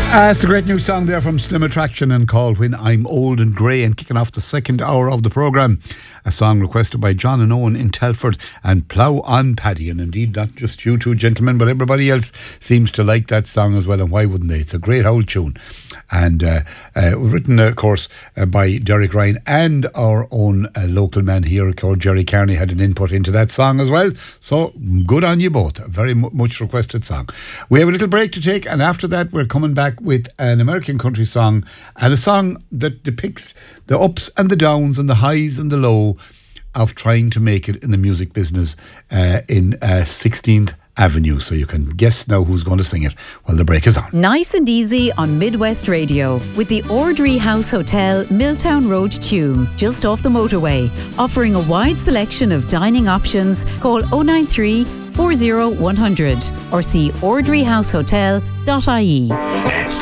It's the great new song there from Slim Attraction and called When I'm Old and Grey, and kicking off the second hour of the programme. A song requested by John and Owen in Telford and Plough on Paddy. And indeed, not just you two gentlemen, but everybody else seems to like that song as well. And why wouldn't they? It's a great old tune. And written, of course, by Derek Ryan, and our own local man here called Jerry Carney had an input into that song as well. So good on you both. A very much requested song. We have a little break to take, and after that we're coming back with an American country song, and a song that depicts the ups and the downs and the highs and the low of trying to make it in the music business in 16th Avenue. So you can guess now who's going to sing it while the break is on. Nice and easy on Midwest Radio with the Ordry House Hotel, Milltown Road, Tuam, just off the motorway, offering a wide selection of dining options. Call 093 40 100 or see ordryhousehotel.ie.